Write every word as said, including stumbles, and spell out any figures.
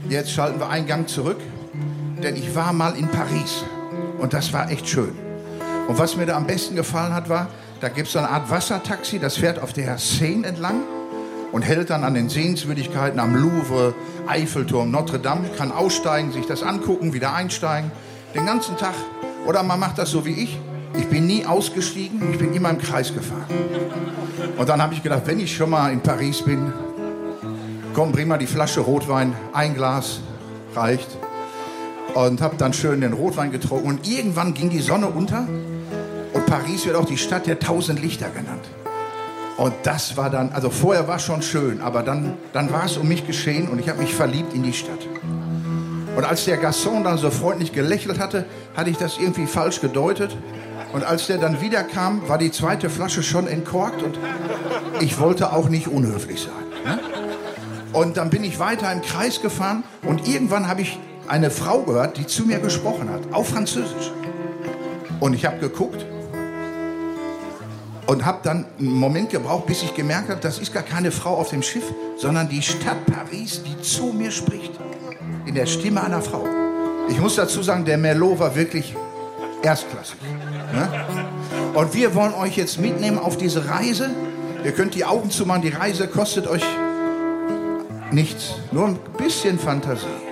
Jetzt schalten wir einen Gang zurück, denn ich war mal in Paris und das war echt schön. Und was mir da am besten gefallen hat, war, da gibt es so eine Art Wassertaxi, das fährt auf der Seine entlang und hält dann an den Sehenswürdigkeiten am Louvre, Eiffelturm, Notre Dame, kann aussteigen, sich das angucken, wieder einsteigen, den ganzen Tag. Oder man macht das so wie ich. Ich bin nie ausgestiegen, ich bin immer im Kreis gefahren. Und dann habe ich gedacht, wenn ich schon mal in Paris bin, komm, bring mal die Flasche Rotwein, ein Glas reicht. Und habe dann schön den Rotwein getrunken. Und irgendwann ging die Sonne unter und Paris wird auch die Stadt der tausend Lichter genannt. Und das war dann, also vorher war es schon schön, aber dann, dann war es um mich geschehen und ich habe mich verliebt in die Stadt. Und als der Garçon dann so freundlich gelächelt hatte, hatte ich das irgendwie falsch gedeutet. Und als der dann wiederkam, war die zweite Flasche schon entkorkt und ich wollte auch nicht unhöflich sein. Ne? Und dann bin ich weiter im Kreis gefahren und irgendwann habe ich eine Frau gehört, die zu mir gesprochen hat, auf Französisch. Und ich habe geguckt und habe dann einen Moment gebraucht, bis ich gemerkt habe, das ist gar keine Frau auf dem Schiff, sondern die Stadt Paris, die zu mir spricht. In der Stimme einer Frau. Ich muss dazu sagen, der Merlot war wirklich erstklassig. Ne? Und wir wollen euch jetzt mitnehmen auf diese Reise. Ihr könnt die Augen zumachen, die Reise kostet euch nichts, nur ein bisschen Fantasie.